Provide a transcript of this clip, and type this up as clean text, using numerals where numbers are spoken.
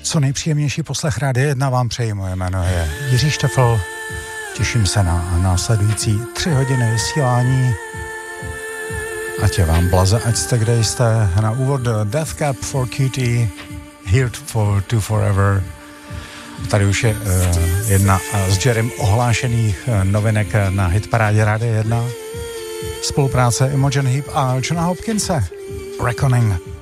Co nejpříjemnější poslech Rádia 1 vám přeji. Moje jméno je Jiří Štefl. Těším se na následující 3 hodiny vysílání. Ať je vám blaze, ať jste kde jste. Na úvod Death Cab for Cutie, Here to Forever. Tady už je jedna z Jerrym ohlášených novinek na hitparádě Rádia 1. Spolupráce Imogen Heap a Johna Hopkinse. Reckoning.